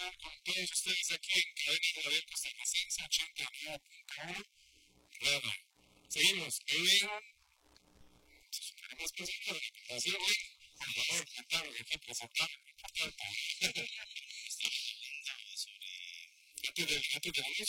estar con todos ustedes aquí en Cadena de la Costa Ricense 89.1. Nada. Seguimos. Queremos presentar la presentación hoy. Por favor, presentar lo que presentar. Importante. Antes del anuncio,